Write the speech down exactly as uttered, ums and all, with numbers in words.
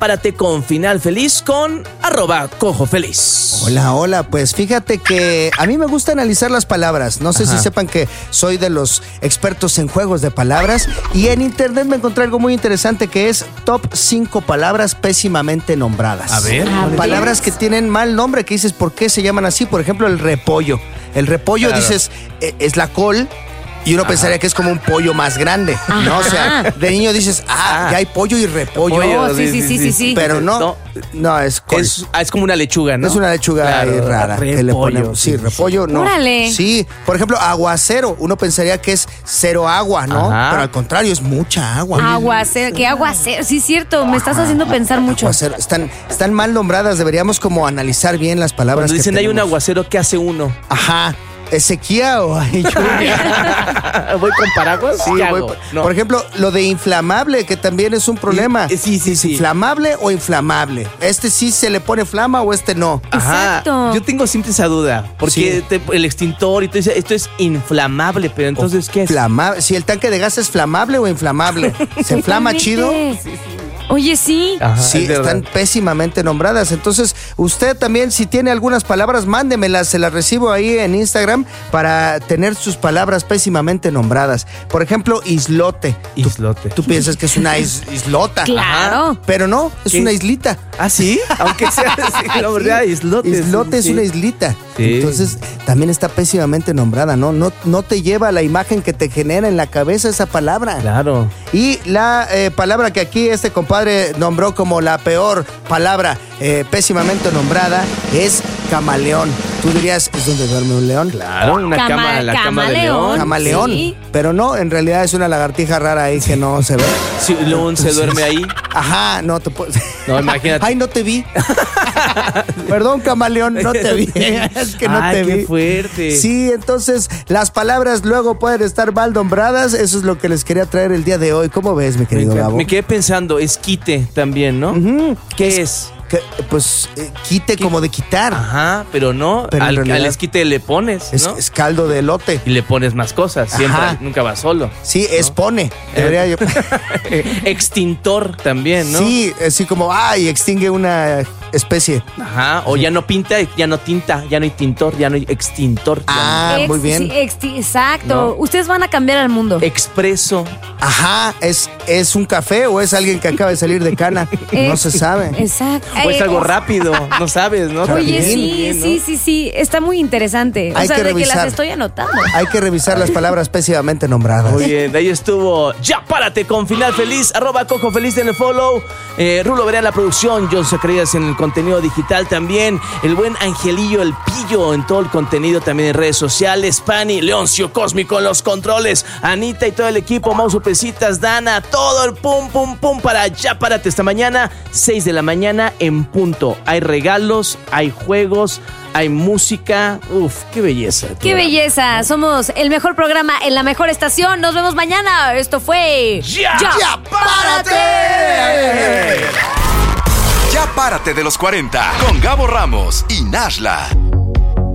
Párate con final feliz con arroba Cojo Feliz. Hola, hola, pues fíjate que a mí me gusta analizar las palabras. No sé Ajá. si sepan que soy de los expertos en juegos de palabras y en internet me encontré algo muy interesante que es top cinco palabras pésimamente nombradas. A ver. A palabras ver. que tienen mal nombre, que dices, ¿por qué se llaman así? Por ejemplo, el repollo. El repollo, claro. dices, es la col. Y uno Ajá. pensaría que es como un pollo más grande, Ajá. ¿no? O sea, de niño dices, ah, ya hay pollo y repollo. Pollo, oh, sí, sí, sí, sí, sí. Pero no, no, no es col. Es, es como una lechuga, ¿no? Es una lechuga claro, rara. Repollo, que le ponemos. Sí, repollo, no. Órale. Sí, por ejemplo, aguacero. Uno pensaría que es cero agua, ¿no? Ajá. Pero al contrario, es mucha agua. Aguacero, ¿qué aguacero? Sí, es cierto, me estás haciendo pensar mucho. Aguacero. Están, están mal nombradas, deberíamos como analizar bien las palabras. Cuando dicen que hay tenemos. un aguacero, ¿qué hace uno? Ajá. ¿Es sequía o hay lluvia? ¿Voy con paraguas? Sí, voy por, no. por ejemplo, lo de inflamable, que también es un problema. Sí, sí, sí. sí. ¿Inflamable o inflamable? ¿Este sí se le pone flama o este no? Ajá. Exacto. Yo tengo siempre esa duda, porque sí. te, el extintor y todo eso, esto es inflamable, pero entonces, o ¿qué es? Flamable. Si el tanque de gas es flamable o inflamable. ¿Se inflama chido? Sí, sí. Oye, sí. Ajá, sí, están pésimamente nombradas. Entonces, usted también, si tiene algunas palabras, mándemelas. Se las recibo ahí en Instagram para tener sus palabras pésimamente nombradas. Por ejemplo, islote. Islote. Tú, tú piensas que es una is, islota. Claro. Ajá, pero no, es ¿Qué? una islita. ¿Ah, sí? Aunque sea sí, la verdad, islote. Islote sí. es una islita. Sí. Entonces, también está pésimamente nombrada, ¿no? No, no te lleva la imagen que te genera en la cabeza esa palabra. Claro. Y la eh, palabra que aquí este compadre nombró como la peor palabra eh, pésimamente nombrada es camaleón. Tú dirías, ¿es donde duerme un león? Claro, una Cama, cama, la cama de león. Camaleón. Sí. Pero no, en realidad es una lagartija rara ahí que no se ve. Si un león se duerme ahí. Ajá, no te puedes. No, imagínate. Ay, no te vi. Perdón, camaleón, no te vi. Es que no Ay, te vi. Qué fuerte. Sí, entonces las palabras luego pueden estar mal nombradas. Eso es lo que les quería traer el día de hoy. ¿Cómo ves, mi querido me, Gabo? Me quedé pensando, esquite también, ¿no? Uh-huh. ¿Qué es? es? Que, pues eh, quite ¿Qué? como de quitar. Ajá, pero no, pero al, al esquite le pones, es, ¿no? Es caldo de elote. Y le pones más cosas, siempre, Ajá. nunca va solo. Sí, ¿no? expone. Debería yo. Extintor también, ¿no? Sí, así como, ay, extingue una especie. Ajá, o ya no pinta, ya no tinta, ya no hay tintor, ya no hay extintor. Ah, Ex, muy bien. Sí, ex, exacto, ¿no? Ustedes van a cambiar al mundo. Expreso. Ajá, ¿es, es un café o es alguien que acaba de salir de cana? No se sabe. Exacto. O es algo rápido, no sabes, ¿no? Oye, También, sí, bien, ¿no? sí, sí, sí, está muy interesante. Hay o sea, que de revisar. que las estoy anotando. Hay que revisar las palabras pésimamente nombradas. Muy bien, de ahí estuvo Ya Párate con final feliz, arroba Cojo Feliz en el follow. Eh, Rulo Verá en la producción, John Zaccarías en el contenido digital también. El buen Angelillo, el pillo en todo el contenido también en redes sociales. Pani, Leoncio Cósmico en los controles. Anita y todo el equipo, Mauso Pesitas, Dana, todo el pum, pum, pum para Ya Párate esta mañana, seis de la mañana en punto. Hay regalos, hay juegos, hay música. Uf, qué belleza. Qué belleza. Somos el mejor programa en la mejor estación. Nos vemos mañana. Esto fue Ya, ya, ya Párate. Ya Párate de los cuarenta con Gabo Ramos y Nashla.